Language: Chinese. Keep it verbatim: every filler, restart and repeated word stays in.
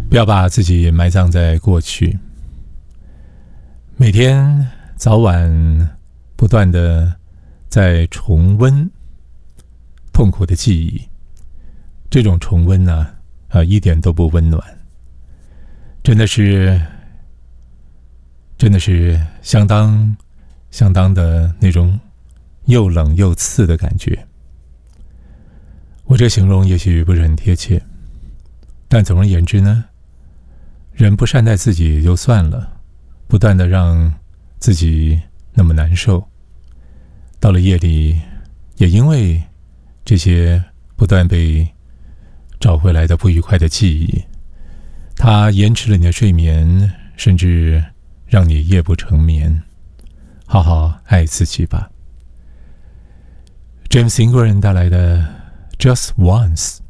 不要把自己埋葬在过去，每天早晚不断的在重温痛苦的记忆，这种重温呢、啊，一点都不温暖，真的是，真的是相当相当的那种又冷又刺的感觉。我这形容也许不是很贴切，但总而言之呢，人不善待自己也就算了，不断的让自己那么难受，到了夜里，也因为这些不断被找回来的不愉快的记忆，它延迟了你的睡眠，甚至让你夜不成眠。好好爱自己吧。James Ingram 带来的 Just Once。